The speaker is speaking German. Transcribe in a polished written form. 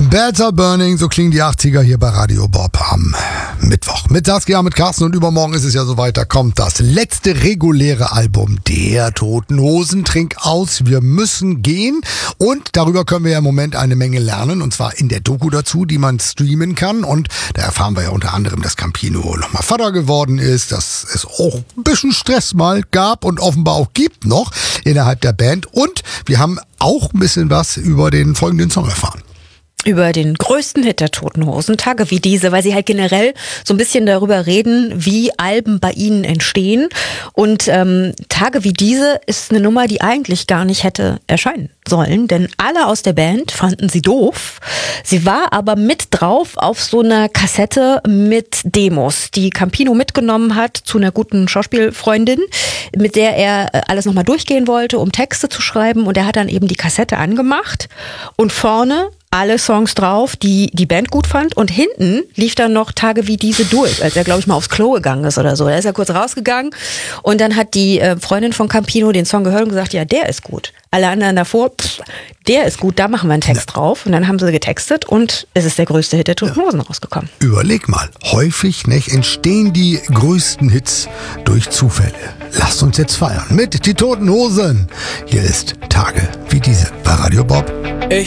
Beds Are Burning, so klingen die 80er hier bei Radio Bob am Mittwoch. Mit Saskia, mit Carsten und übermorgen ist es ja soweit, da kommt das letzte reguläre Album der Toten Hosen. Trink aus, wir müssen gehen. Und darüber können wir ja im Moment eine Menge lernen, und zwar in der Doku dazu, die man streamen kann. Und da erfahren wir ja unter anderem, dass Campino nochmal Vater geworden ist, dass es auch ein bisschen Stress mal gab und offenbar auch gibt noch innerhalb der Band. Und wir haben auch ein bisschen was über den folgenden Song erfahren. Über den größten Hit der Toten Hosen, Tage wie diese, weil sie halt generell so ein bisschen darüber reden, wie Alben bei ihnen entstehen. Und Tage wie diese ist eine Nummer, die eigentlich gar nicht hätte erscheinen sollen, denn alle aus der Band fanden sie doof. Sie war aber mit drauf auf so einer Kassette mit Demos, die Campino mitgenommen hat zu einer guten Schauspielfreundin, mit der er alles nochmal durchgehen wollte, um Texte zu schreiben. Und er hat dann eben die Kassette angemacht und vorne alle Songs drauf, die die Band gut fand, und hinten lief dann noch Tage wie diese durch, als er, glaube ich, mal aufs Klo gegangen ist oder so. Da ist er kurz rausgegangen und dann hat die Freundin von Campino den Song gehört und gesagt, ja, der ist gut. Alle anderen davor, der ist gut, da machen wir einen Text drauf. Und dann haben sie getextet und es ist der größte Hit der Toten Hosen rausgekommen. Überleg mal, häufig entstehen die größten Hits durch Zufälle. Lasst uns jetzt feiern mit die Toten Hosen. Hier ist Tage wie diese bei Radio Bob. Ich